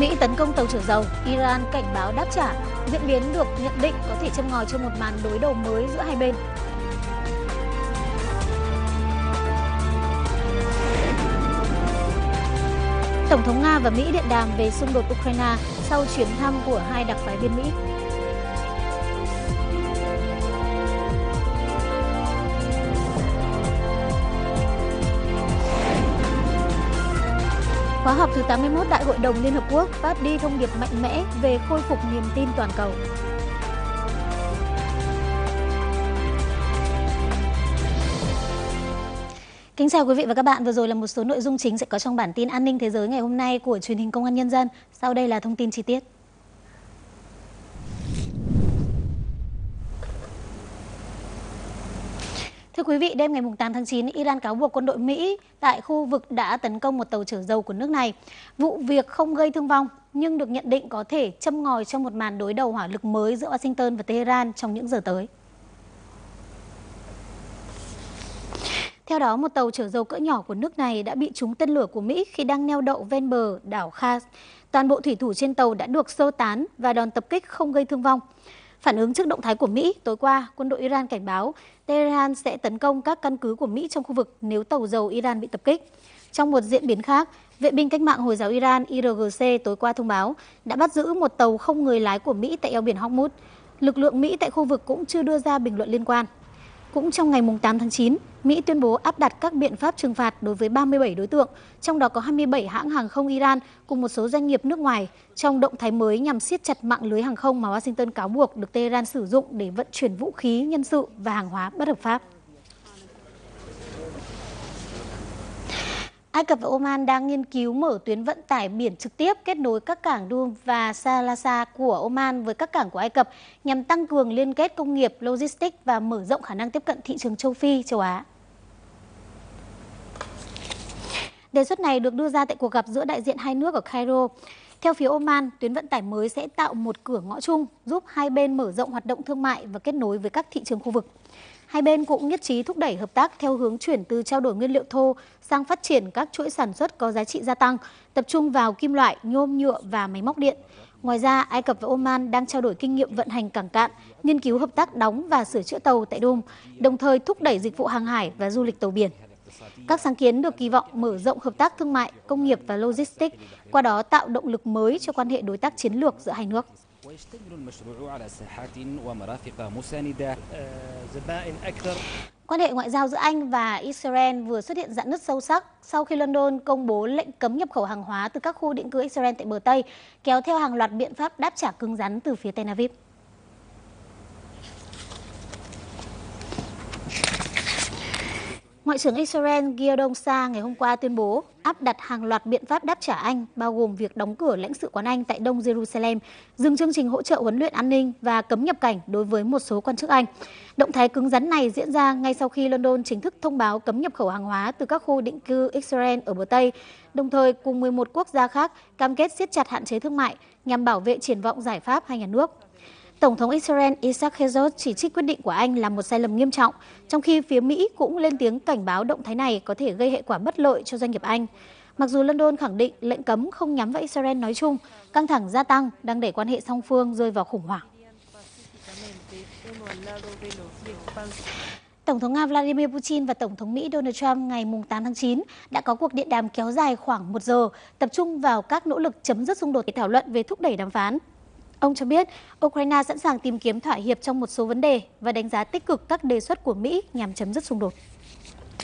Mỹ tấn công tàu chở dầu, Iran cảnh báo đáp trả, diễn biến được nhận định có thể châm ngòi cho một màn đối đầu mới giữa hai bên. Tổng thống Nga và Mỹ điện đàm về xung đột Ukraine sau chuyến thăm của hai đặc phái viên Mỹ. Khóa họp thứ 81 Đại hội đồng Liên Hợp Quốc phát đi thông điệp mạnh mẽ về khôi phục niềm tin toàn cầu. Kính chào quý vị và các bạn, vừa rồi là một số nội dung chính sẽ có trong bản tin an ninh thế giới ngày hôm nay của truyền hình Công an Nhân dân. Sau đây là thông tin chi tiết. Thưa quý vị, đêm ngày 8 tháng 9, Iran cáo buộc quân đội Mỹ tại khu vực đã tấn công một tàu chở dầu của nước này. Vụ việc không gây thương vong, nhưng được nhận định có thể châm ngòi cho một màn đối đầu hỏa lực mới giữa Washington và Tehran trong những giờ tới. Theo đó, một tàu chở dầu cỡ nhỏ của nước này đã bị trúng tên lửa của Mỹ khi đang neo đậu ven bờ đảo Kars. Toàn bộ thủy thủ trên tàu đã được sơ tán và đòn tập kích không gây thương vong. Phản ứng trước động thái của Mỹ, tối qua, quân đội Iran cảnh báo Tehran sẽ tấn công các căn cứ của Mỹ trong khu vực nếu tàu dầu Iran bị tập kích. Trong một diễn biến khác, Vệ binh Cách mạng Hồi giáo Iran IRGC tối qua thông báo đã bắt giữ một tàu không người lái của Mỹ tại eo biển Hormuz. Lực lượng Mỹ tại khu vực cũng chưa đưa ra bình luận liên quan. Cũng trong ngày 8 tháng 9, Mỹ tuyên bố áp đặt các biện pháp trừng phạt đối với 37 đối tượng, trong đó có 27 hãng hàng không Iran cùng một số doanh nghiệp nước ngoài, trong động thái mới nhằm siết chặt mạng lưới hàng không mà Washington cáo buộc được Tehran sử dụng để vận chuyển vũ khí, nhân sự và hàng hóa bất hợp pháp. Ai Cập và Oman đang nghiên cứu mở tuyến vận tải biển trực tiếp kết nối các cảng Duqm và Salasa của Oman với các cảng của Ai Cập nhằm tăng cường liên kết công nghiệp, logistics và mở rộng khả năng tiếp cận thị trường châu Phi, châu Á. Đề xuất này được đưa ra tại cuộc gặp giữa đại diện hai nước ở Cairo. Theo phía Oman, tuyến vận tải mới sẽ tạo một cửa ngõ chung, giúp hai bên mở rộng hoạt động thương mại và kết nối với các thị trường khu vực. Hai bên cũng nhất trí thúc đẩy hợp tác theo hướng chuyển từ trao đổi nguyên liệu thô sang phát triển các chuỗi sản xuất có giá trị gia tăng, tập trung vào kim loại, nhôm, nhựa và máy móc điện. Ngoài ra, Ai Cập và Oman đang trao đổi kinh nghiệm vận hành cảng cạn, nghiên cứu hợp tác đóng và sửa chữa tàu tại Duqm, đồng thời thúc đẩy dịch vụ hàng hải và du lịch tàu biển. Các sáng kiến được kỳ vọng mở rộng hợp tác thương mại, công nghiệp và logistics, qua đó tạo động lực mới cho quan hệ đối tác chiến lược giữa hai nước. Quan hệ ngoại giao giữa Anh và Israel vừa xuất hiện rạn nứt sâu sắc sau khi London công bố lệnh cấm nhập khẩu hàng hóa từ các khu định cư Israel tại bờ Tây, kéo theo hàng loạt biện pháp đáp trả cứng rắn từ phía Tel Aviv. Ngoại trưởng Israel Gideon Saar ngày hôm qua tuyên bố áp đặt hàng loạt biện pháp đáp trả Anh, bao gồm việc đóng cửa lãnh sự quán Anh tại Đông Jerusalem, dừng chương trình hỗ trợ huấn luyện an ninh và cấm nhập cảnh đối với một số quan chức Anh. Động thái cứng rắn này diễn ra ngay sau khi London chính thức thông báo cấm nhập khẩu hàng hóa từ các khu định cư Israel ở bờ Tây, đồng thời cùng 11 quốc gia khác cam kết siết chặt hạn chế thương mại nhằm bảo vệ triển vọng giải pháp hai nhà nước. Tổng thống Israel Isaac Herzog chỉ trích quyết định của Anh là một sai lầm nghiêm trọng, trong khi phía Mỹ cũng lên tiếng cảnh báo động thái này có thể gây hệ quả bất lợi cho doanh nghiệp Anh. Mặc dù London khẳng định lệnh cấm không nhắm vào Israel nói chung, căng thẳng gia tăng đang đẩy quan hệ song phương rơi vào khủng hoảng. Tổng thống Nga Vladimir Putin và Tổng thống Mỹ Donald Trump ngày 8 tháng 9 đã có cuộc điện đàm kéo dài khoảng 1 giờ, tập trung vào các nỗ lực chấm dứt xung đột để thảo luận về thúc đẩy đàm phán. Ông cho biết Ukraine sẵn sàng tìm kiếm thỏa hiệp trong một số vấn đề và đánh giá tích cực các đề xuất của Mỹ nhằm chấm dứt xung đột.